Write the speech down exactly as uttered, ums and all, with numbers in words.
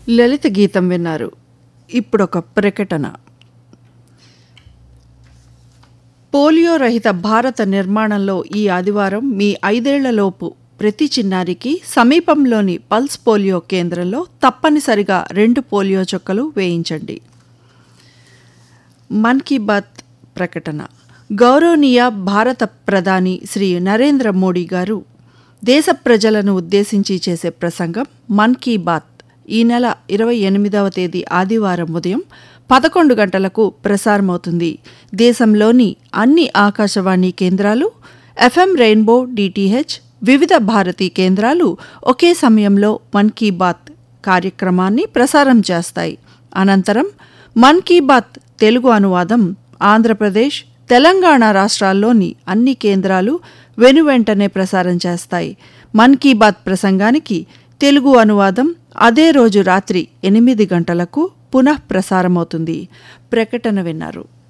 లలిత గీతం విన్నారు. ఇప్పుడొక ప్రకటన. పోలియో రహిత భారత నిర్మాణంలో ఈ ఆదివారం మీ ఐదేళ్లలోపు ప్రతి చిన్నారికి సమీపంలోని పల్స్ పోలియో కేంద్రంలో తప్పనిసరిగా రెండు పోలియో చుక్కలు వేయించండి. మన్ కీ బాత్ ప్రకటన. గౌరవనీయ భారత ప్రధాని శ్రీ నరేంద్ర మోడీ గారు దేశ ప్రజలను ఉద్దేశించి చేసే ప్రసంగం మన్ కీ బాత్ ఈ నెల ఇరవై ఎనిమిదవ తేదీ ఆదివారం ఉదయం పదకొండు గంటలకు ప్రసారమవుతుంది. దేశంలోని అన్ని ఆకాశవాణి కేంద్రాలు, ఎఫ్ఎం రెయిన్బో, డిటిహెచ్, వివిధ భారతీ కేంద్రాలు ఒకే సమయంలో మన్ కీ బాత్ కార్యక్రమాన్ని ప్రసారం చేస్తాయి. అనంతరం మన్ కీ బాత్ తెలుగు అనువాదం ఆంధ్రప్రదేశ్, తెలంగాణ రాష్ట్రాల్లోని అన్ని కేంద్రాలు వెనువెంటనే ప్రసారం చేస్తాయి. మన్ కీ బాత్ ప్రసంగానికి తెలుగు అనువాదం అదే రోజు రాత్రి ఎనిమిది గంటలకు పునః ప్రసారమవుతుంది. ప్రకటన విన్నారు.